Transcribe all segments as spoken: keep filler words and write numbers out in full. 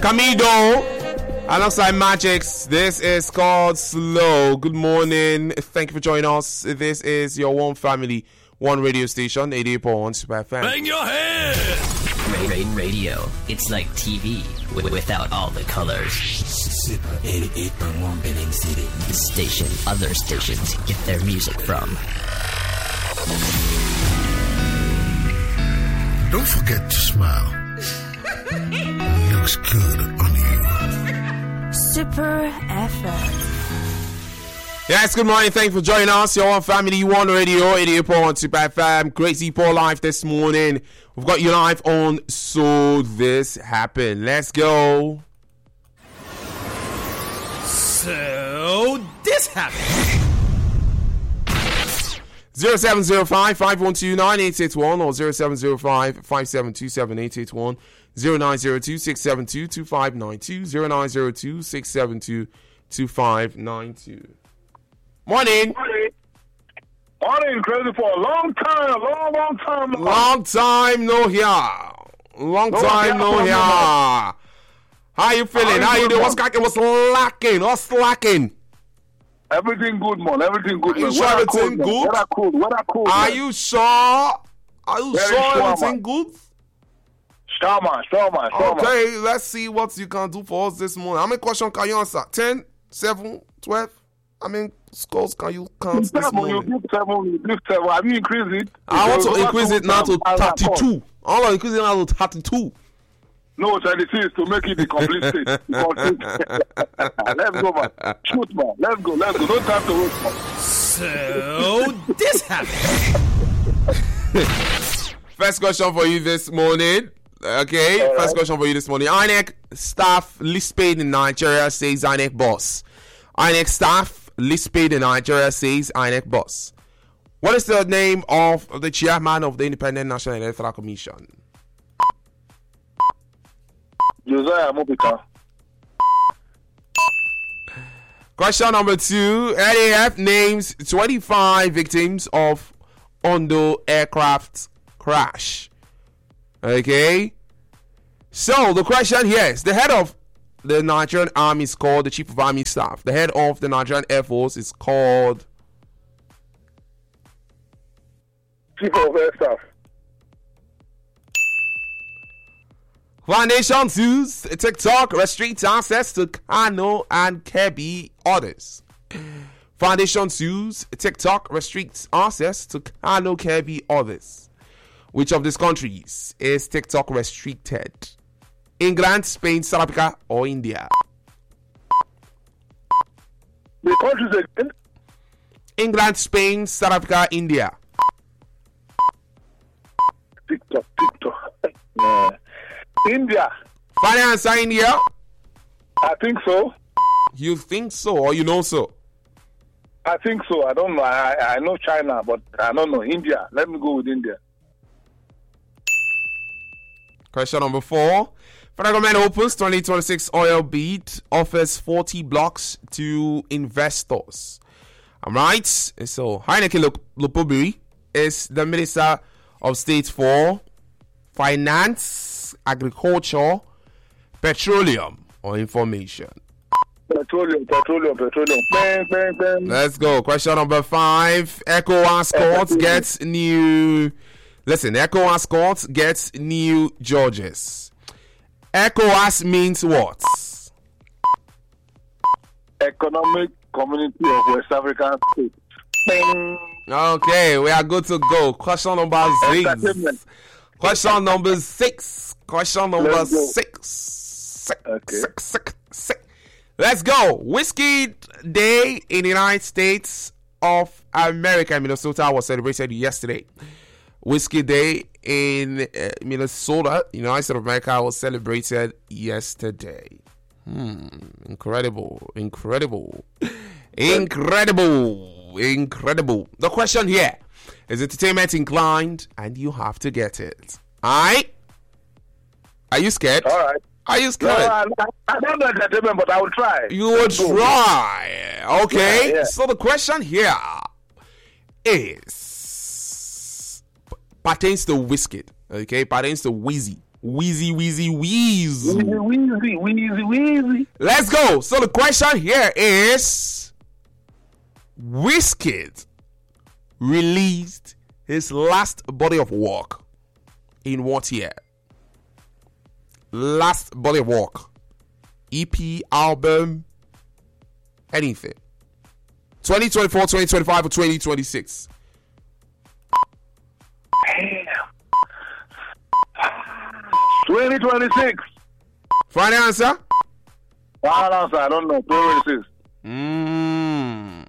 Camido, alongside Magix. This is called Slow. Good morning. Thank you for joining us. This is your one family, one radio station, eighty-eight point one Super F M. Bang your head! Radio. It's like T V w- without all the colors. Super eighty-eight point one Benin City. The station other stations get their music from. Don't forget to smile. Looks good on you. Super F M. Yes, good morning. Thank you for joining us. Your one family, one radio, eighty-eight point one Super F M. Crazy Paul live this morning. We've got you live on So This Happened. Let's go. So this happened. zero seven zero five, five one two, nine eight eight one or zero seven zero five, five seven two seven, eight eight one, zero nine zero two, six seven two, two five nine two, zero nine zero two, six seven two, two five nine two. Morning. Morning. Morning, crazy for a long time, long, long time. Long time no here. Long No time here, no no here. here. How you feeling? How How you you doing? doing, What's cracking? What's lacking? What's lacking? Everything good, man. Everything good, Are you man. sure Weather everything cool, man. good? Weather cool, weather cool. Are man. you sure? Are you Very sure sure, everything man. good? Sure, man. Sure, man. Sure, man. Okay, let's see what you can do for us this morning. How many questions can you answer? ten, seven, twelve? How many scores can you count this Seven, you morning? give seven, you give seven. Have you increased it? I want Because to increase over it now to two thousand thirty-two. I want to increase it now to thirty-two. No, thirty-six to make it the complete state. Let's go, man. Shoot, man. Let's go, let's go. No time to wait, man. So this happened. First question for you this morning. Okay, All first right. question for you this morning. I N E C staff list paid in Nigeria says I N E C boss. I N E C staff list paid in Nigeria says I N E C boss. What is the name of the chairman of the Independent National Electoral Commission? Josiah Mopika. Question number two. N A F names twenty-five victims of Ondo aircraft crash. Okay. So the question here is: the head of the Nigerian Army is called the Chief of Army Staff. The head of the Nigerian Air Force is called Chief of Air Staff. Foundation sues TikTok restricts access to Kano and Kebbi orders. Foundation sues TikTok restricts access to Kano Kebbi orders. Which of these countries is TikTok restricted? England, Spain, South Africa, or India? The countries again? England, Spain, South Africa, India. TikTok, TikTok. Nah. India. Final answer, India. I think so. You think so or you know so? I think so. I don't know. I, I know China, but I don't know. India. Let me go with India. Question number four. Federal government opens twenty twenty-six oil bid, offers forty blocks to investors. All right. So, Heineke Lopobiri is the Minister of State for Finance, Agriculture, Petroleum, or Information. Petroleum, petroleum, petroleum. Bang, bang, bang. Let's go. Question number five. ECOWAS court gets new. Listen, ECOWAS court gets new judges. ECOWAS means what? Economic Community of West African States. Bang. Okay, we are good to go. Question number six. Entertainment. Question number six. Question number Let's go. six. Six, Okay. six, six, six. Let's go. Whiskey Day in the United States of America, Minnesota, was celebrated yesterday. Whiskey Day in uh, Minnesota, United States of America, was celebrated yesterday. Hmm. Incredible. Incredible. Incredible. Incredible. The question here is entertainment inclined, and you have to get it. Alright? Are you scared? All right. Are you No, scared? I, I don't know entertainment, but I will try. You will Let's go. try. Okay. Yeah, yeah. So the question here is pertains to Wizkid. Okay, pertains to Wheezy. Wheezy, wheezy, wheeze. Wheezy, wheezy, wheezy, wheezy. Let's go. So the question here is, Wizkid released his last body of work in what year? Last body of work. E P, album, anything. twenty twenty-four, twenty twenty-five, or twenty twenty-six? twenty twenty-six. Final answer? Final answer, I don't know. twenty twenty-six. Mm.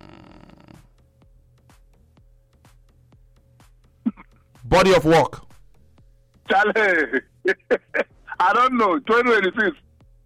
Body of work. Charlie. I don't know. twenty twenty-six.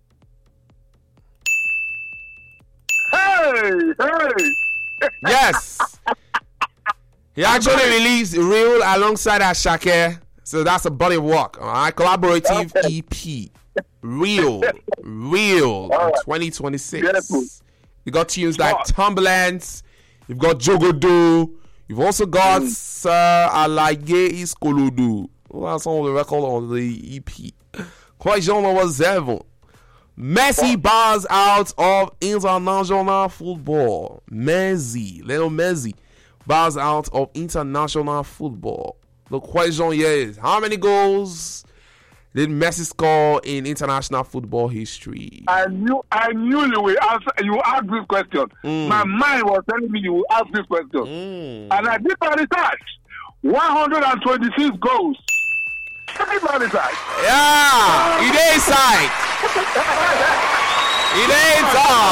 Hey, hey. Yes. He actually released Real alongside Ashake. So that's a body of work. All right. Collaborative Okay. E P. Real. Real. Right. twenty twenty-six. Beautiful. You got tunes like Smart. Turbulence. You've got Jogodo. You've also got Sir Alaye Iskolodu. Well, that's all the record on the E P. Question number seven. Messi bows out of international football. Messi, little Messi, bows out of international football. The question here is, how many goals did Messi score in international football history? I knew, I knew you will answer. You will ask this question. Mm. My mind was telling me you will ask this question, Mm. and I did my research. one hundred twenty-six goals. I did my research. Yeah, it is inside. It is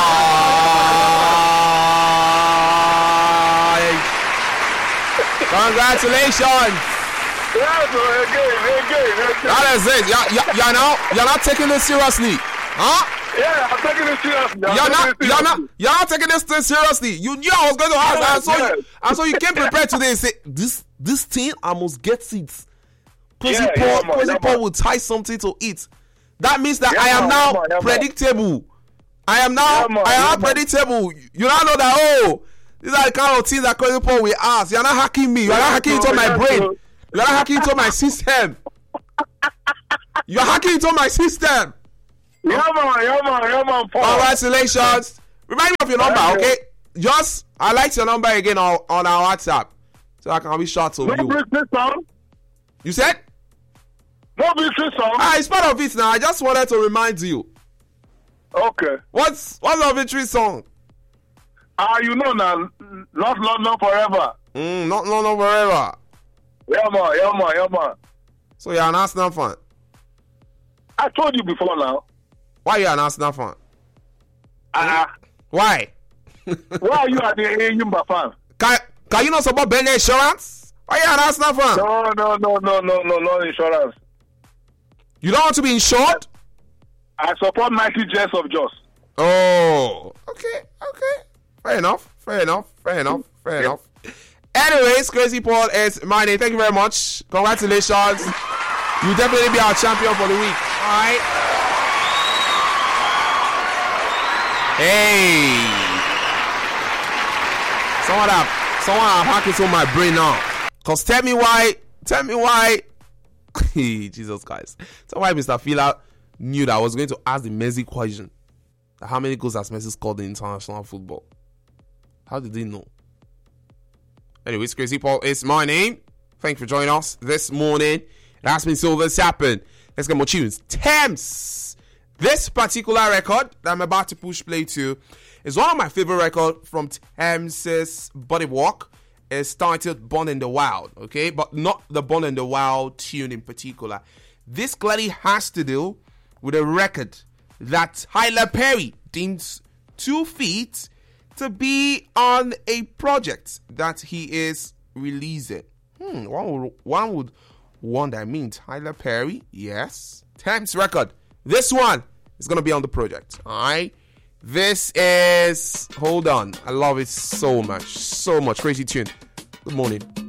inside. Congratulations. Yeah, so again, again, again. That is it. You're, you're, you're, not, you're not taking this seriously. Huh? Yeah, I'm taking it seriously. I'm You're not, taking it you're not, seriously. you're not taking this thing seriously. You knew I was going to ask, and so, Yes, you, and so you came prepared today and say, this, this thing, I must get it. Cozy Yeah, Paul, yeah, man, Cozy yeah, Paul man. will tie something to it. That means that Yeah, I am man, now yeah, man, yeah, man. predictable. I am now, Yeah, man, I am yeah, now man. predictable. You now know that, oh, these are the kind of things that Cozy Paul will ask. You're not hacking me. You're not Yeah, hacking into bro, my yeah, brain. bro. You're not hacking into my system. You're hacking into my system. Yeah, man, yeah, man, yeah, man. Paul. Congratulations. Remind me of your number, Thank you. okay? Just, I like your number again on, on our WhatsApp. So I can be short of No you. victory song. You said? No victory song. Ah, it's part of it now. I just wanted to remind you. Okay. What's what's your victory song? Ah, you know now, not London forever. Mm, not no no forever. Yeah, man, yeah, man, yeah, man. So you're an Arsenal fan. I told you before now. Why you an Arsenal fan? Ah, Why? why are you at the Yimba fan? Can, can you not support Benin Insurance? Why you an Arsenal fan? No, no, no, no, no, no, no insurance. You don't want to be insured? I support Nike Jets of Jos. Oh, okay, okay. Fair enough, fair enough, fair enough, fair enough. Anyways, Crazy Paul is my name. Thank you very much. Congratulations. You'll definitely be our champion for the week. All right. Hey. Someone have, someone have hacked into my brain now. Cause tell me why, tell me why. Jesus Christ. Tell me why Mister Fila knew that I was going to ask the Messi question. How many goals has Messi scored in international football? How did they know? Anyways, Crazy Paul is my name. Thank you for joining us this morning. It has been so this happened. Let's get more tunes. Thames. This particular record that I'm about to push play to is one of my favorite records from Thames's body of work. It's titled Born in the Wild, okay? But not the Born in the Wild tune in particular. This clearly has to do with a record that Tyler Perry deems too fit to be on a project that he is releasing. Hmm, one would, one would wonder, I mean, Tyler Perry, yes. Thames record. This one is going to be on the project, all right? This is, hold on, I love it so much, so much. Crazy tune. Good morning.